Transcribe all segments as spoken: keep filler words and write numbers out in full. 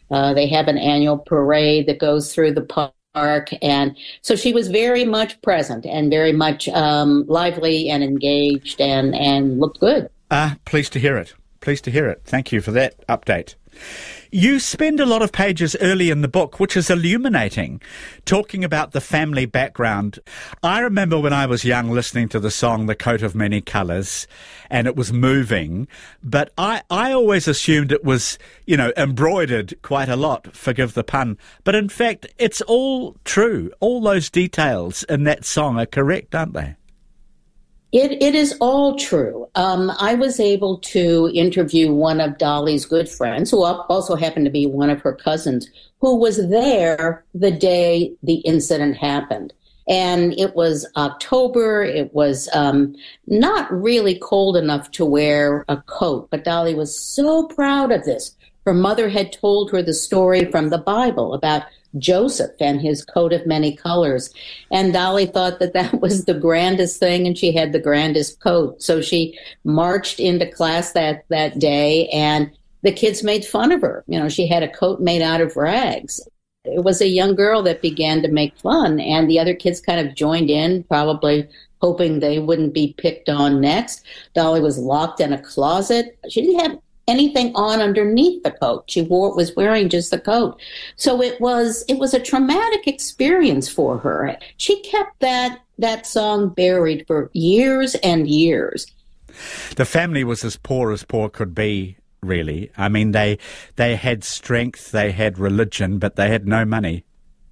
Uh, they have an annual parade that goes through the park. And so she was very much present and very much um, lively and engaged and, and looked good. Ah, pleased to hear it. Pleased to hear it. Thank you for that update. You spend a lot of pages early in the book, which is illuminating, talking about the family background. I remember when I was young listening to the song The Coat of Many Colours, and it was moving, but I, I always assumed it was, you know, embroidered quite a lot, forgive the pun. But in fact, it's all true. All those details in that song are correct, aren't they? It it is all true. Um, I was able to interview one of Dolly's good friends, who also happened to be one of her cousins, who was there the day the incident happened. And it was October. It was um, not really cold enough to wear a coat, but Dolly was so proud of this. Her mother had told her the story from the Bible about Joseph and his coat of many colors. And Dolly thought that that was the grandest thing, and she had the grandest coat. So she marched into class that, that day, and the kids made fun of her. You know, she had a coat made out of rags. It was a young girl that began to make fun, and the other kids kind of joined in, probably hoping they wouldn't be picked on next. Dolly was locked in a closet. She didn't have anything on underneath the coat. She wore was wearing just the coat. So it was it was a traumatic experience for her. She kept that that song buried for years and years. The family was as poor as poor could be, really. I mean, they they had strength, they had religion, but they had no money.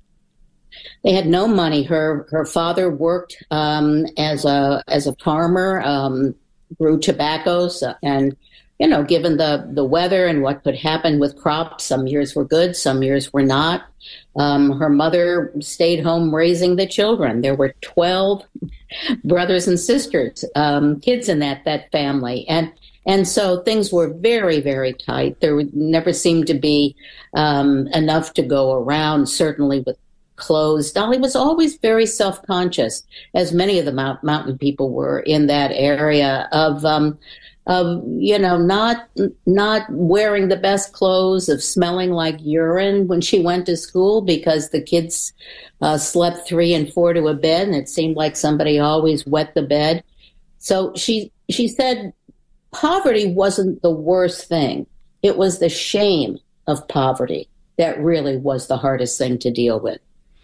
They had no money. Her her father worked um, as a as a farmer, um, grew tobacco, so, and you know, given the, the weather and what could happen with crops, some years were good, some years were not. Um, her mother stayed home raising the children. There were twelve brothers and sisters, um, kids in that, that family. And, and so things were very, very tight. There would never seemed to be um, enough to go around, certainly with clothes. Dolly was always very self-conscious, as many of the mount, mountain people were in that area, of um, of, you know, not not wearing the best clothes, of smelling like urine when she went to school because the kids uh, slept three and four to a bed, and it seemed like somebody always wet the bed. So she she said poverty wasn't the worst thing. It was the shame of poverty that really was the hardest thing to deal with.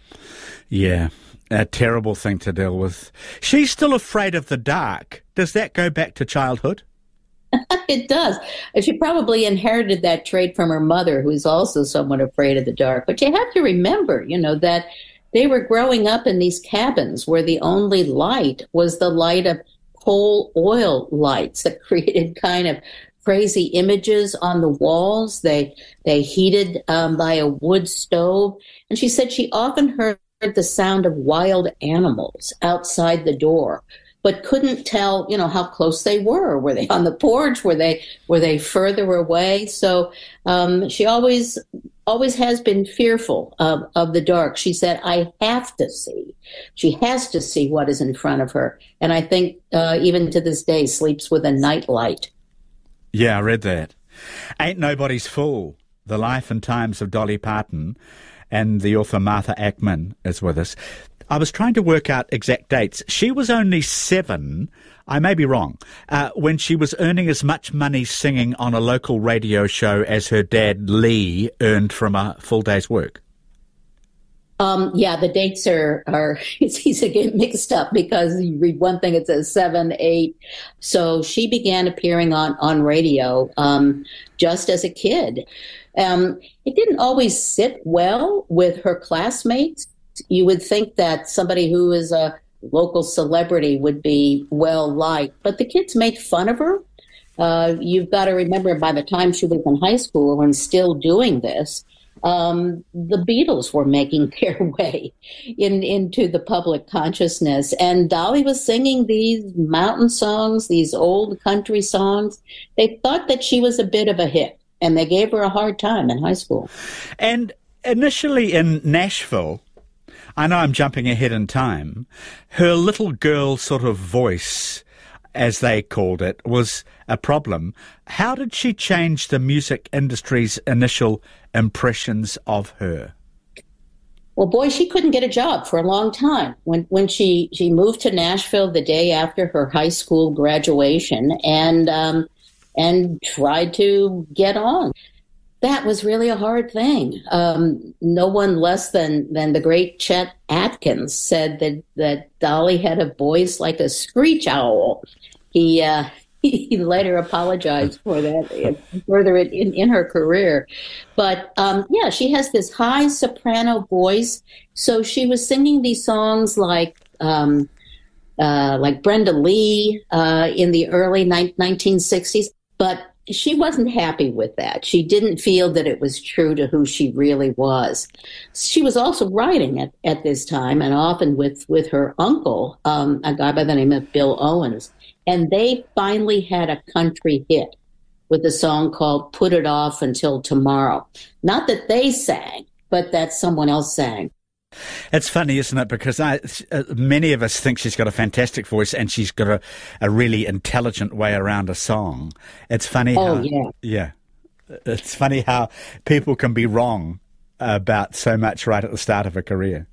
Yeah, a terrible thing to deal with. She's still afraid of the dark. Does that go back to childhood? It does. She probably inherited that trait from her mother, who's also somewhat afraid of the dark. But you have to remember, you know, that they were growing up in these cabins where the only light was the light of coal oil lights that created kind of crazy images on the walls. They they heated um, by a wood stove. And she said she often heard the sound of wild animals outside the door, but couldn't tell, you know, how close they were. Were they on the porch? Were they were they further away? So um, she always always has been fearful of, of the dark. She said, I have to see. She has to see what is in front of her. And I think uh, even to this day sleeps with a night light. Yeah, I read that. Ain't Nobody's Fool, The Life and Times of Dolly Parton, and the author Martha Ackman is with us. I was trying to work out exact dates. She was only seven, I may be wrong, uh, when she was earning as much money singing on a local radio show as her dad, Lee, earned from a full day's work. Um, yeah, the dates are, are it's easy to get mixed up because you read one thing, it says seven, eight. So she began appearing on, on radio um, just as a kid. Um, it didn't always sit well with her classmates. You would think that somebody who is a local celebrity would be well liked, but the kids made fun of her. Uh, you've got to remember, by the time she was in high school and still doing this, um, the Beatles were making their way in, into the public consciousness. And Dolly was singing these mountain songs, these old country songs. They thought that she was a bit of a hit, and they gave her a hard time in high school. And initially in Nashville, I know I'm jumping ahead in time, her little girl sort of voice as they called it, was a problem. How did she change the music industry's initial impressions of her? Well, boy, she couldn't get a job for a long time. When when she, she moved to Nashville the day after her high school graduation and um, and tried to get on. That was really a hard thing. Um, no one less than, than the great Chet Atkins said that, that Dolly had a voice like a screech owl. He uh, he later apologized for that further in, in her career. But um, yeah, she has this high soprano voice. So she was singing these songs like um, uh, like Brenda Lee uh, in the early ni- nineteen sixties. But she wasn't happy with that. She didn't feel that it was true to who she really was. She was also writing at, at this time, and often with, with her uncle, um, a guy by the name of Bill Owens. And they finally had a country hit with a song called Put It Off Until Tomorrow. Not that they sang, but that someone else sang. It's funny, isn't it? Because I, uh, many of us think she's got a fantastic voice and she's got a, a really intelligent way around a song. It's funny oh, how... yeah. Yeah. It's funny how people can be wrong about so much right at the start of a career.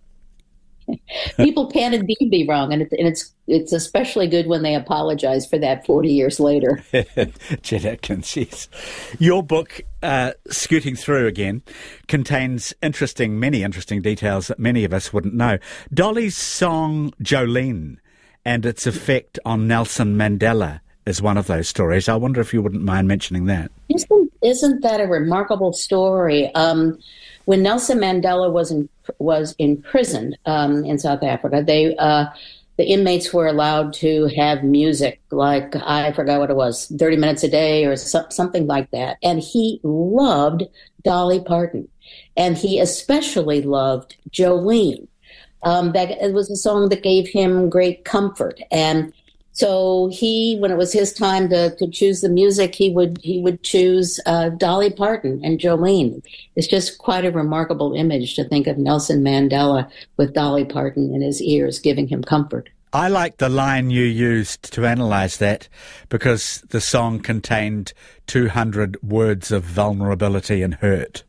People can indeed be wrong, and, it, and it's it's especially good when they apologize for that forty years later. Chet Atkins, yes. Your book, uh, Scooting Through Again, contains interesting, many interesting details that many of us wouldn't know. Dolly's song Jolene and its effect on Nelson Mandela is one of those stories. I wonder if you wouldn't mind mentioning that. Isn't, isn't that a remarkable story? Um, when Nelson Mandela was in was in prison um, in South Africa, they uh, the inmates were allowed to have music, like I forgot what it was, thirty minutes a day or so, something like that. And he loved Dolly Parton, and he especially loved Jolene. Um, that it was a song that gave him great comfort. And so he, when it was his time to, to choose the music, he would he would choose uh, Dolly Parton and Jolene. It's just quite a remarkable image to think of Nelson Mandela with Dolly Parton in his ears, giving him comfort. I like the line you used to analyse that, because the song contained two hundred words of vulnerability and hurt.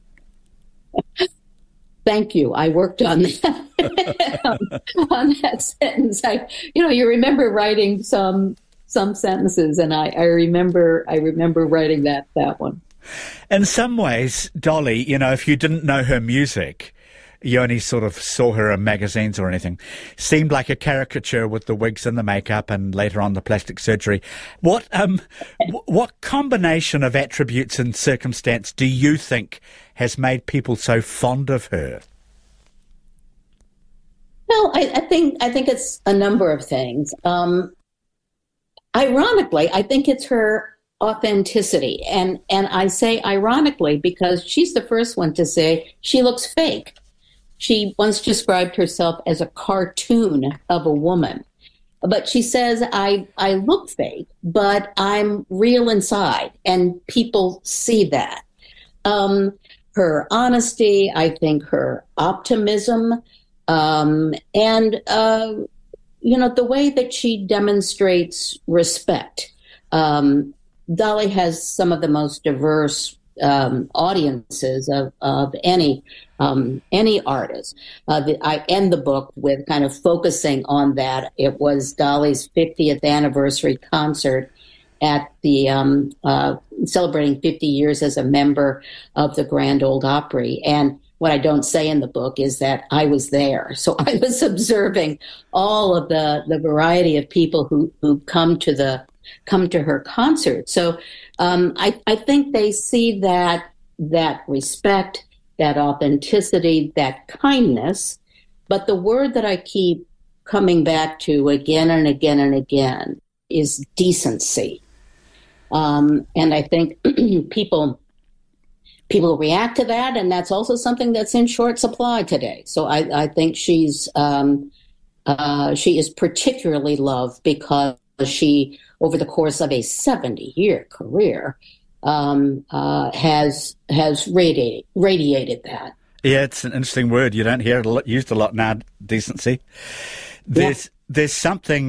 Thank you. I worked on that on that sentence. I, you know, you remember writing some some sentences, and I, I remember I remember writing that that one. In some ways, Dolly, you know, if you didn't know her music, you only sort of saw her in magazines or anything, seemed like a caricature with the wigs and the makeup and later on the plastic surgery. What um, w- what combination of attributes and circumstance do you think has made people so fond of her? Well, I, I think I think it's a number of things. Um, ironically, I think it's her authenticity, and and I say ironically because she's the first one to say she looks fake. She once described herself as a cartoon of a woman. But she says, I, I look fake, but I'm real inside, and people see that. Um, her honesty, I think her optimism, um, and, uh, you know, the way that she demonstrates respect. Um, Dolly has some of the most diverse um, audiences of, of any um, any artist. Uh, the, I end the book with kind of focusing on that. It was Dolly's fiftieth anniversary concert at the um, uh, celebrating fifty years as a member of the Grand Ole Opry. And what I don't say in the book is that I was there. So I was observing all of the, the variety of people who, who come to the come to her concert. So um, I, I think they see that that respect, that authenticity, that kindness. But the word that I keep coming back to again and again and again is decency. Um, and I think people people react to that, and that's also something that's in short supply today. So I, I think she's um, uh, she is particularly loved because she, over the course of a seventy-year career, um, uh, has has radiated radiated that. Yeah, it's an interesting word. You don't hear it a lot, used a lot now, decency. There's yeah. there's something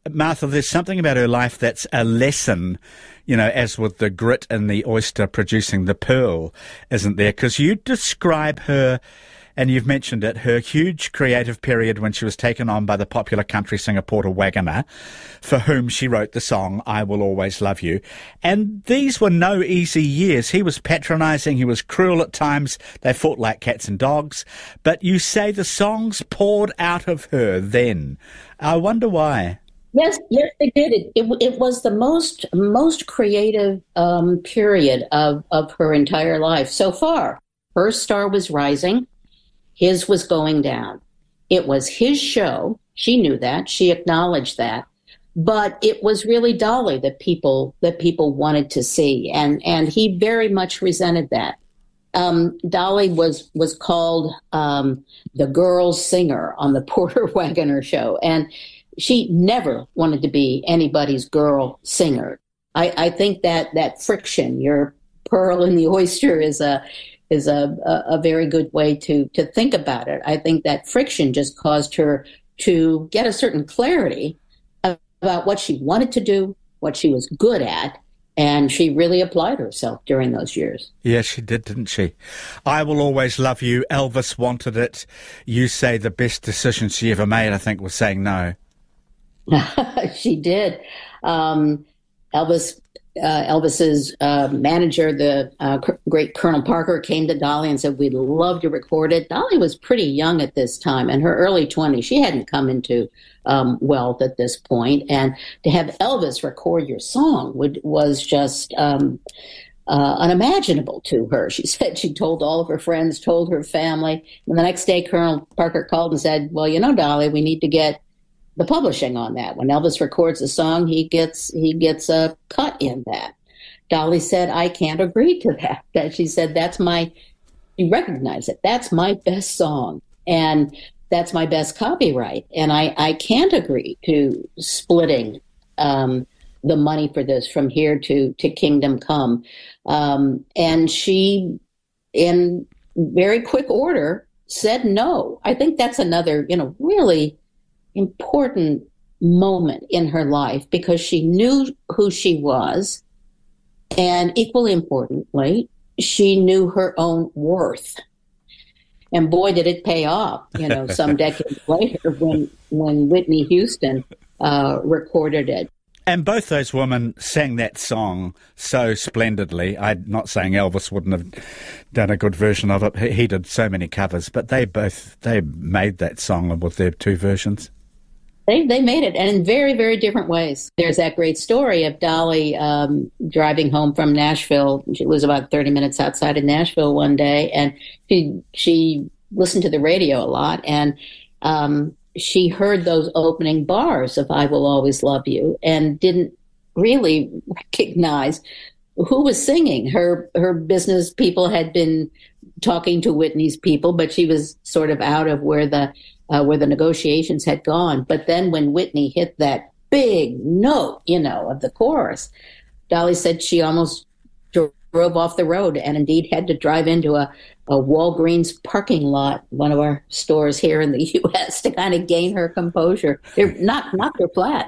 Martha, there's something about her life that's a lesson, you know, as with the grit in the oyster producing the pearl, isn't there? Because you describe her, and you've mentioned it, her huge creative period when she was taken on by the popular country singer Porter Wagoner, for whom she wrote the song I Will Always Love You. And these were no easy years. He was patronising, he was cruel at times, they fought like cats and dogs. But you say the songs poured out of her then. I wonder why. Yes, yes, they did. It, it, it was the most most creative um, period of, of her entire life so far. Her star was rising. His was going down. It was his show. She knew that. She acknowledged that. But it was really Dolly that people that people wanted to see, and and he very much resented that. Um, Dolly was was called um, the girl singer on the Porter Wagoner show, and she never wanted to be anybody's girl singer. I, I think that that friction, your pearl in the oyster, is a is a, a, a very good way to, to think about it. I think that friction just caused her to get a certain clarity about what she wanted to do, what she was good at, and she really applied herself during those years. Yes, she did, didn't she? I Will Always Love You. Elvis wanted it. You say the best decision she ever made, I think, was saying no. She did. Um, Elvis Uh, Elvis's uh, manager, the uh, c- great Colonel Parker, came to Dolly and said, we'd love to record it. Dolly was pretty young at this time, in her early twenties. She hadn't come into um, wealth at this point. And to have Elvis record your song would, was just um, uh, unimaginable to her. She said she told all of her friends, told her family. And the next day, Colonel Parker called and said, well, you know, Dolly, we need to get the publishing on that. When Elvis records a song, he gets he gets a cut in that. Dolly said, I can't agree to that. That she said, that's my, you recognize it, that's my best song, and that's my best copyright, and I, I can't agree to splitting um, the money for this from here to, to Kingdom Come. Um, and she, in very quick order, said no. I think that's another, you know, really important moment in her life, because she knew who she was, and equally importantly, she knew her own worth. And boy, did it pay off, you know, some decades later when when Whitney Houston uh, recorded it. And both those women sang that song so splendidly. I'm not saying Elvis wouldn't have done a good version of it. He did so many covers, but they both, they made that song with their two versions. They they made it, and in very, very different ways. There's that great story of Dolly um, driving home from Nashville. She was about thirty minutes outside of Nashville one day, and she she listened to the radio a lot, and um, she heard those opening bars of I Will Always Love You, and didn't really recognize who was singing. Her her business people had been talking to Whitney's people, but she was sort of out of where the Uh, where the negotiations had gone. But then when Whitney hit that big note, you know, of the chorus, Dolly said she almost drove off the road, and indeed had to drive into a, a Walgreens parking lot, one of our stores here in the U S, to kind of gain her composure. It knocked, knocked her flat.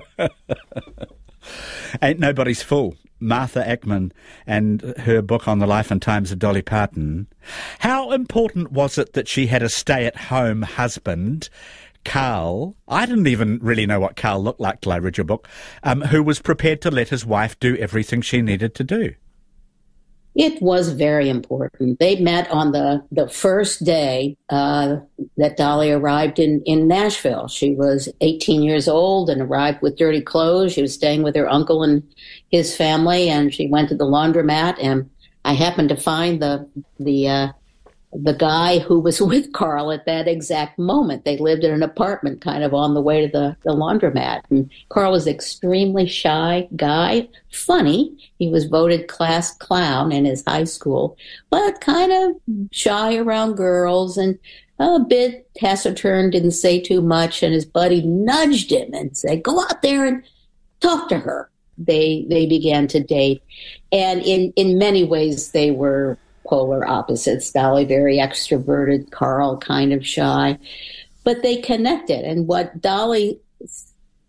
Ain't Nobody's Fool. Martha Ackman and her book on the life and times of Dolly Parton. How important was it that she had a stay-at-home husband, Carl? I didn't even really know what Carl looked like till I read your book, um, who was prepared to let his wife do everything she needed to do. It was very important. They met on the, the first day uh, that Dolly arrived in, in Nashville. She was eighteen years old and arrived with dirty clothes. She was staying with her uncle and his family, and she went to the laundromat, and I happened to find the the uh, the guy who was with Carl at that exact moment. They lived in an apartment kind of on the way to the, the laundromat. And Carl was an extremely shy guy, funny. He was voted class clown in his high school, but kind of shy around girls and a bit taciturn, didn't say too much. And his buddy nudged him and said, go out there and talk to her. They they began to date. And in, in many ways, they were polar opposites. Dolly very extroverted, Carl kind of shy, but they connected. And what Dolly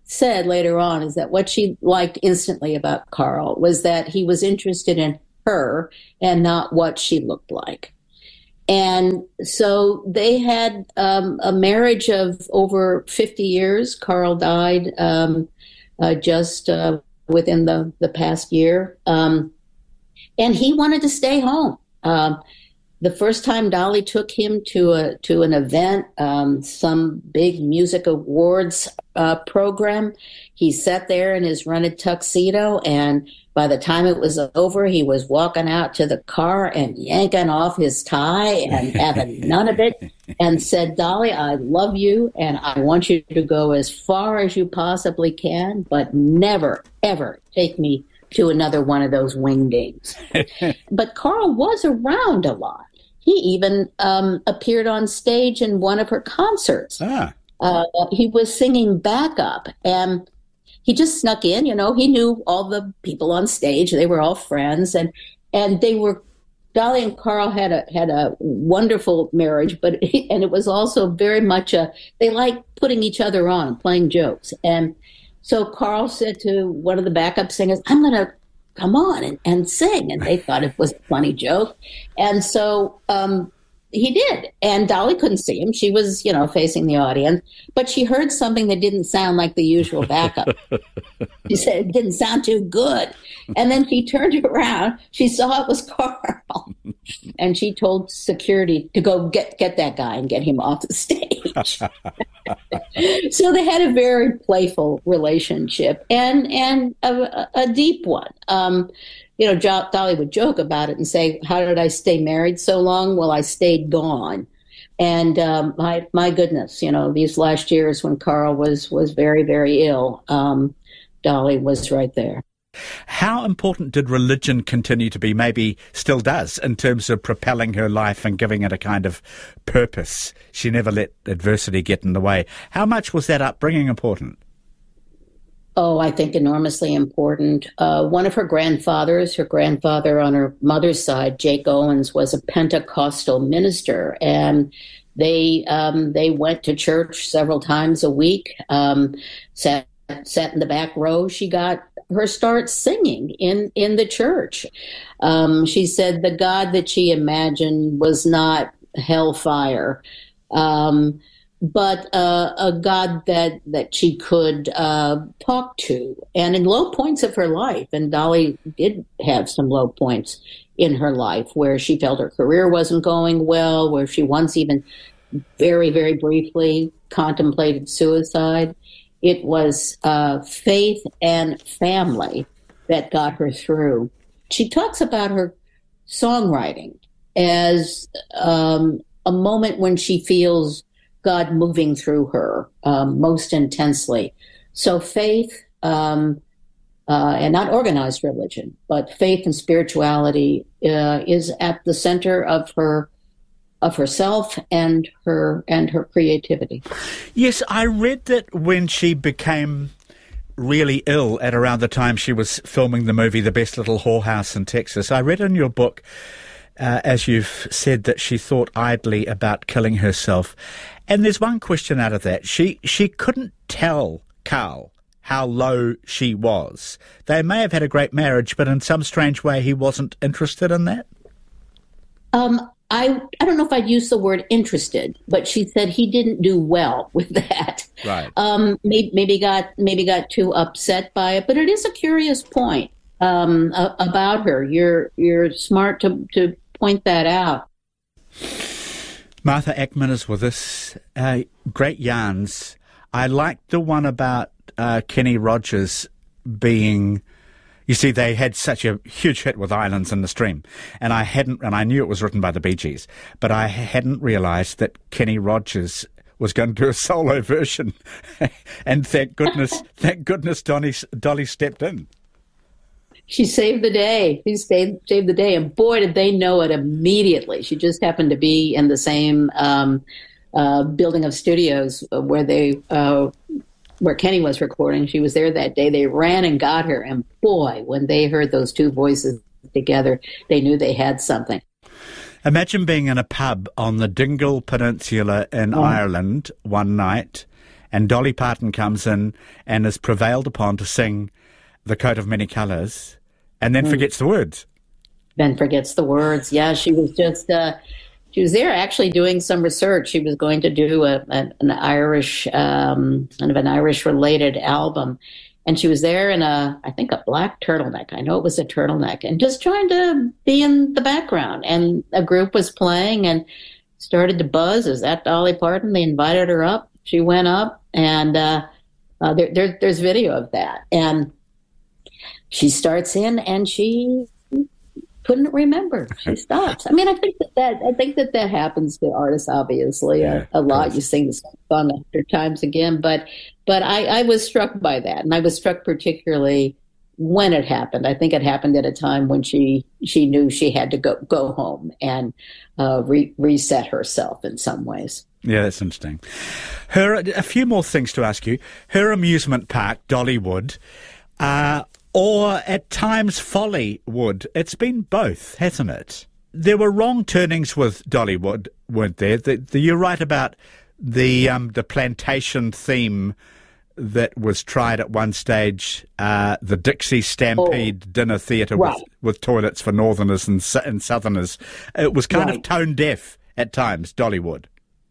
said later on is that what she liked instantly about Carl was that he was interested in her and not what she looked like. And so they had um, a marriage of over fifty years. Carl died um, uh, just uh, within the, the past year. Um, and he wanted to stay home. Um, the first time Dolly took him to a to an event, um, some big music awards uh, program, he sat there in his rented tuxedo, and by the time it was over, he was walking out to the car and yanking off his tie and having none of it, and said, "Dolly, I love you, and I want you to go as far as you possibly can, but never, ever take me to another one of those wingdings." But Carl was around a lot. He even um, appeared on stage in one of her concerts. Ah. Uh, he was singing backup, and he just snuck in. You know, he knew all the people on stage; they were all friends, and and they were. Dolly and Carl had a had a wonderful marriage, but and it was also very much a they liked putting each other on and playing jokes. And so Carl said to one of the backup singers, "I'm going to come on and, and sing." And they thought it was a funny joke. And so um, he did. And Dolly couldn't see him. She was, you know, facing the audience. But she heard something that didn't sound like the usual backup. She said it didn't sound too good. And then she turned around. She saw it was Carl. And she told security to go get, get that guy and get him off the stage. So they had a very playful relationship and and a, a deep one. Um, you know, jo- Dolly would joke about it and say, "How did I stay married so long?" Well, I stayed gone. And um, my my goodness, you know, these last years when Carl was was very, very ill, um, Dolly was right there. How important did religion continue to be, maybe still does, in terms of propelling her life and giving it a kind of purpose? She never let adversity get in the way. How much was that upbringing important? Oh, I think enormously important. Uh, one of her grandfathers, her grandfather on her mother's side, Jake Owens, was a Pentecostal minister, and they um, they went to church several times a week. Um, sat sat in the back row. She got her start singing in, in the church. Um, she said the God that she imagined was not hellfire, um, but uh, a God that, that she could uh, talk to. And in low points of her life, and Dolly did have some low points in her life where she felt her career wasn't going well, where she once even very, very briefly contemplated suicide. It was uh, faith and family that got her through. She talks about her songwriting as um, a moment when she feels God moving through her um, most intensely. So faith, um, uh, and not organized religion, but faith and spirituality uh, is at the center of her of herself and her and her creativity. Yes, I read that when she became really ill at around the time she was filming the movie The Best Little Whorehouse in Texas, I read in your book, uh, as you've said, that she thought idly about killing herself. And there's one question out of that. She she couldn't tell Carl how low she was. They may have had a great marriage, but in some strange way he wasn't interested in that? Um. I, I don't know if I'd use the word interested, but she said he didn't do well with that. Right. Um, maybe, maybe got maybe got too upset by it. But it is a curious point um, a, about her. You're you're smart to to point that out. Martha Ackman is with us. Uh, great yarns. I liked the one about uh, Kenny Rogers being. You see, they had such a huge hit with Islands in the Stream, and I hadn't, and I knew it was written by the Bee Gees, but I hadn't realised that Kenny Rogers was going to do a solo version, and thank goodness, thank goodness, Donny, Dolly stepped in. She saved the day. She saved, saved the day, and boy, did they know it immediately. She just happened to be in the same um, uh, building of studios where they. Uh, where Kenny was recording. She was there that day. They ran and got her. And boy, when they heard those two voices together, they knew they had something. Imagine being in a pub on the Dingle Peninsula in oh. Ireland one night and Dolly Parton comes in and is prevailed upon to sing The Coat of Many Colours, and then mm. forgets the words. Then forgets the words. Yeah, she was just, uh, she was there actually doing some research. She was going to do a, a, an Irish, um, kind of an Irish-related album. And she was there in a, I think, a black turtleneck. I know it was a turtleneck, and just trying to be in the background. And a group was playing and started to buzz. Is that Dolly Parton? They invited her up. She went up, and uh, uh, there, there, there's video of that. And she starts in, and she couldn't remember. She stops. I mean, I think that, that I think that that happens to artists, obviously, yeah, a, a lot. You sing the same song a hundred times again, but but I, I was struck by that, and I was struck particularly when it happened. I think it happened at a time when she she knew she had to go go home and uh, re- reset herself in some ways. Yeah, that's interesting. Her a few more things to ask you. Her amusement park, Dollywood. Uh, Or at times Follywood. It's been both, hasn't it? There were wrong turnings with Dollywood, weren't there? The, the, you're right about the um, the plantation theme that was tried at one stage, uh, the Dixie Stampede oh, Dinner Theatre right. with, with toilets for Northerners and, and Southerners. It was kind right. of tone deaf at times, Dollywood.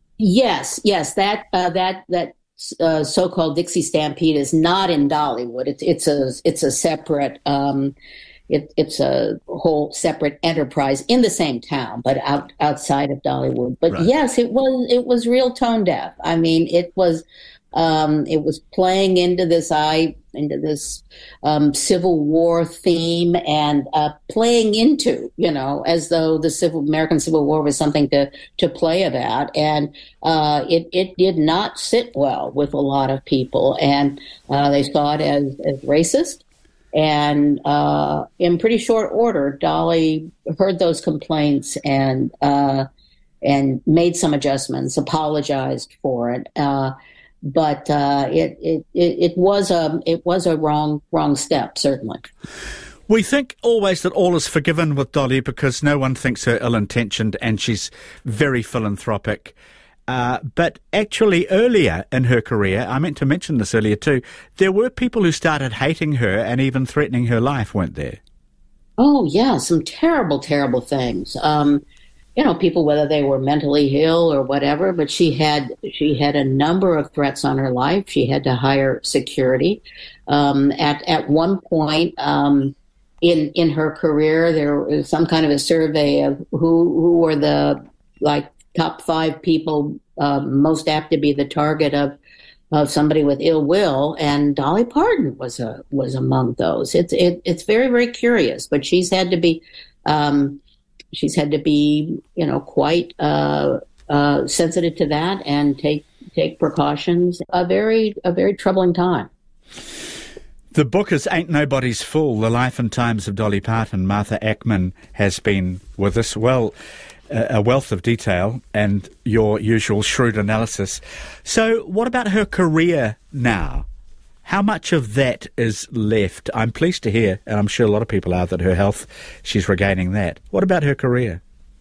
Yes, yes, that uh, that that. Uh, so-called Dixie Stampede is not in Dollywood. It's it's a it's a separate um, it, it's a whole separate enterprise in the same town, but out outside of Dollywood. But right. yes, it was it was real tone deaf. I mean, it was um, it was playing into this I into this um, Civil War theme and uh, playing into, you know, as though the Civil American Civil War was something to to play about, and uh, it it did not sit well with a lot of people, and uh, they saw it as as racist. And uh, in pretty short order, Dolly heard those complaints and uh, and made some adjustments, apologized for it. Uh, But uh, it, it it was a it was a wrong wrong step, certainly. We think always that all is forgiven with Dolly because no one thinks her ill-intentioned and she's very philanthropic. Uh, but actually, earlier in her career, I meant to mention this earlier too, there were people who started hating her and even threatening her life, weren't there? Oh yeah, some terrible, terrible things. Um, You know, people, whether they were mentally ill or whatever, but she had she had a number of threats on her life. She had to hire security. Um, at at one point um, in in her career, there was some kind of a survey of who who were the like top five people uh, most apt to be the target of of somebody with ill will, and Dolly Parton was a was among those. It's it, it's very very curious, but she's had to be. Um, She's had to be, you know, quite uh, uh, sensitive to that and take take precautions. A very a very troubling time. The book is Ain't Nobody's Fool, The Life and Times of Dolly Parton. Martha Ackman has been with us. Well, a wealth of detail and your usual shrewd analysis. So what about her career now? How much of that is left? I'm pleased to hear, and I'm sure a lot of people are, that her health, she's regaining that. What about her career?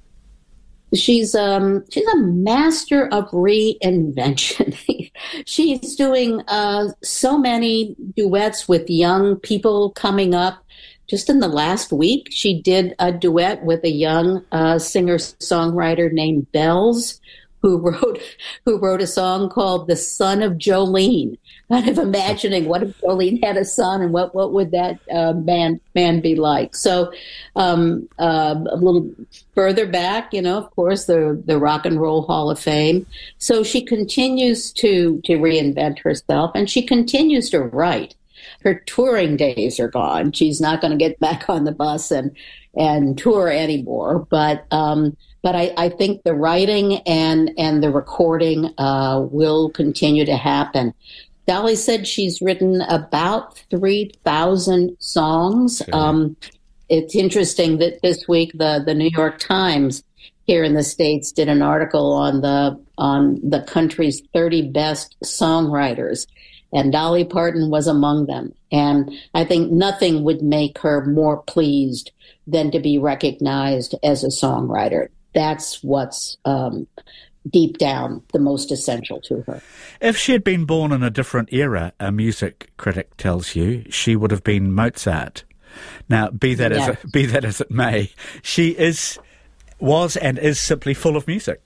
She's um she's a master of reinvention. She's doing uh, so many duets with young people coming up. Just in the last week, she did a duet with a young uh, singer-songwriter named Bells, who wrote who wrote a song called "The Son of Jolene." Kind of imagining what if Jolene had a son, and what, what would that uh, man man be like? So um, uh, a little further back, you know, of course, the the Rock and Roll Hall of Fame. So she continues to to reinvent herself, and she continues to write. Her touring days are gone. She's not going to get back on the bus and and tour anymore. But um, but I, I think the writing and and the recording uh, will continue to happen. Dolly said she's written about three thousand songs. Okay. Um, it's interesting that this week the, the New York Times here in the States did an article on the on the country's thirty best songwriters, and Dolly Parton was among them. And I think nothing would make her more pleased than to be recognized as a songwriter. That's what's um, deep down the most essential to her. If she had been born in a different era, a music critic tells you, she would have been Mozart. Now, be that yes. as it, be that as it may, she is was and is simply full of music.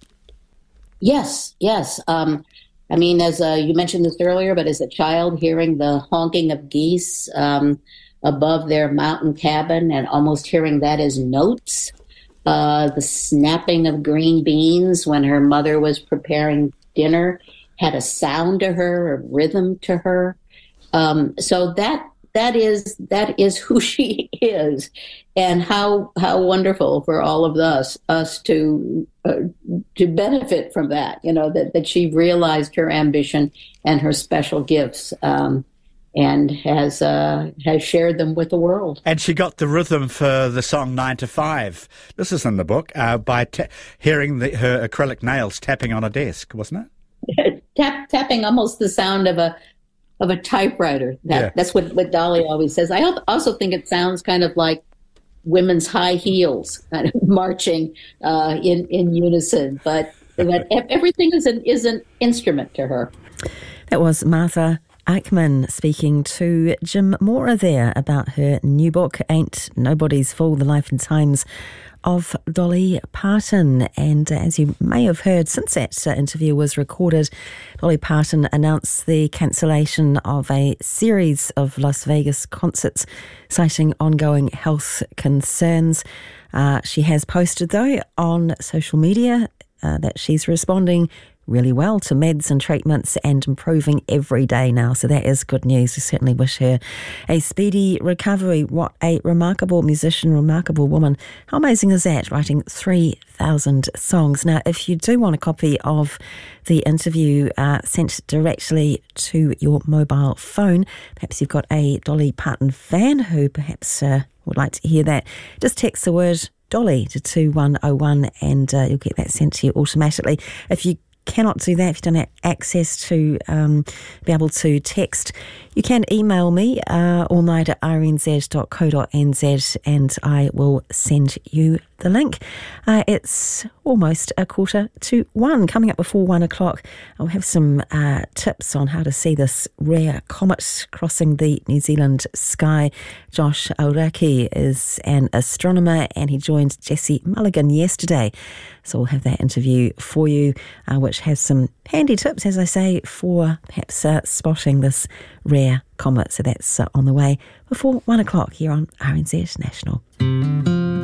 Yes, yes. Um, I mean, as uh, you mentioned this earlier, but as a child, hearing the honking of geese um, above their mountain cabin and almost hearing that as notes. Uh, the snapping of green beans when her mother was preparing dinner had a sound to her, a rhythm to her. Um, so that that is that is who she is, and how how wonderful for all of us us to uh, to benefit from that. You know, that that she realized her ambition and her special gifts. Um, and has uh, has shared them with the world. And she got the rhythm for the song Nine to Five. This is in the book, uh, by ta- hearing the, her acrylic nails tapping on a desk, wasn't it? Tap, tapping almost the sound of a of a typewriter. That, yeah. That's what, what Dolly always says. I also think it sounds kind of like women's high heels kind of marching uh, in, in unison. But, but everything is an, is an instrument to her. That was Martha Eichmann speaking to Jim Mora there about her new book, Ain't Nobody's Fool, The Life and Times of Dolly Parton. And uh, as you may have heard, since that uh, interview was recorded, Dolly Parton announced the cancellation of a series of Las Vegas concerts, citing ongoing health concerns. Uh, she has posted, though, on social media uh, that she's responding really well to meds and treatments and improving every day now. So that is good news. We certainly wish her a speedy recovery. What a remarkable musician, remarkable woman. How amazing is that? Writing three thousand songs. Now, if you do want a copy of the interview uh, sent directly to your mobile phone, perhaps you've got a Dolly Parton fan who perhaps uh, would like to hear that, just text the word Dolly to two one oh one and uh, you'll get that sent to you automatically. If you cannot do that, if you don't have access to um, be able to text, you can email me uh, all night at r n z dot co dot n z and I will send you the link. Uh, it's almost a quarter to one. Coming up before one o'clock, I'll have some uh, tips on how to see this rare comet crossing the New Zealand sky. Josh Auraki is an astronomer and he joined Jesse Mulligan yesterday. So we'll have that interview for you, uh, which has some handy tips, as I say, for perhaps uh, spotting this rare comet. So that's uh, on the way before one o'clock here on R N Z National.